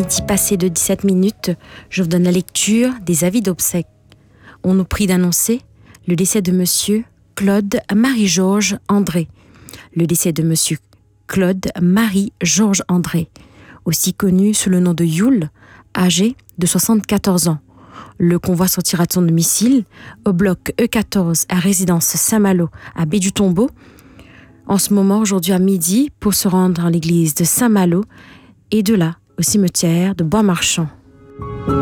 midi passé de 17 minutes, je vous donne la lecture des avis d'obsèques. On nous prie d'annoncer le décès de monsieur Claude Marie-Georges André. Le décès de monsieur Claude Marie-Georges André, aussi connu sous le nom de Youl, âgé de 74 ans. Le convoi sortira de son domicile au bloc E14 à résidence Saint-Malo à Baie-du-Tombeau en ce moment, aujourd'hui à midi, pour se rendre à l'église de Saint-Malo et de là au cimetière de Bois-Marchand.